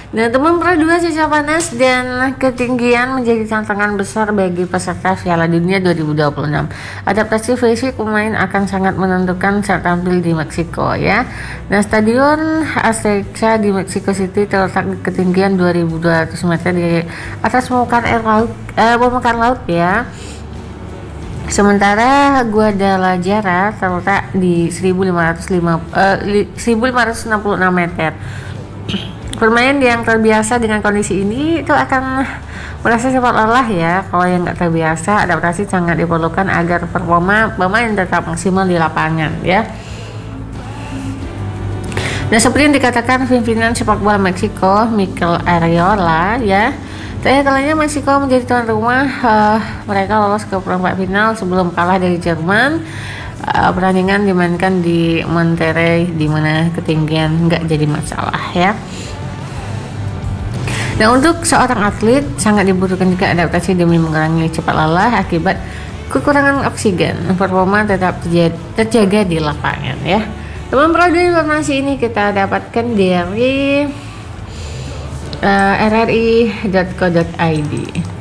Nah, teman Pro 2 cuaca panas dan ketinggian menjadi tantangan besar bagi peserta Piala Dunia 2026. Adaptasi fisik pemain akan sangat menentukan saat tampil di Meksiko ya. Nah, Stadion Azteca di Mexico City terletak di ketinggian 2.200 meter di atas permukaan laut ya. Sementara Guadalajara terletak di 1.566 meter. Pemain yang terbiasa dengan kondisi ini itu akan merasa cepat lelah ya. Kalau yang nggak terbiasa, adaptasi sangat diperlukan agar performa pemain tetap maksimal di lapangan ya. Dan seperti yang dikatakan pimpinan sepak bola Meksiko, Mikel Arriola ya, terakhir kalinya Meksiko menjadi tuan rumah, mereka lolos ke perempat final sebelum kalah dari Jerman. Pertandingan dimainkan di Monterrey di mana ketinggian nggak jadi masalah ya. Nah, untuk seorang atlet sangat dibutuhkan juga adaptasi demi mengurangi cepat lelah akibat kekurangan oksigen. Performa tetap terjaga di lapangan ya. Teman Pro, informasi ini kita dapatkan dari rri.co.id.